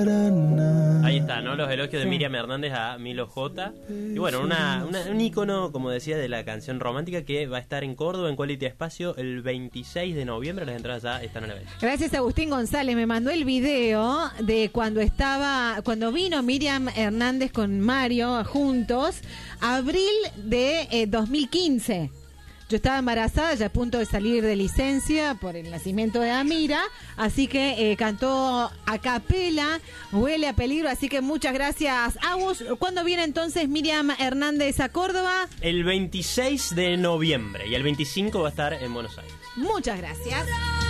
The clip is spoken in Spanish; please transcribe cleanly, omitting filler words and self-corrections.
Ahí está, ¿no? Los elogios de Miriam Hernández a Milo J. Y bueno, un ícono, como decía, de la canción romántica que va a estar en Córdoba, en Quality Espacio, el 26 de noviembre. Las entradas ya están a la venta. Gracias, Agustín González. Me mandó el video de cuando vino Miriam Hernández con Mario juntos, abril de 2015. Yo estaba embarazada, ya a punto de salir de licencia por el nacimiento de Amira, así que cantó a capela, Huele a peligro, así que muchas gracias, Agus. ¿Cuándo viene entonces Miriam Hernández a Córdoba? El 26 de noviembre y el 25 va a estar en Buenos Aires. Muchas gracias.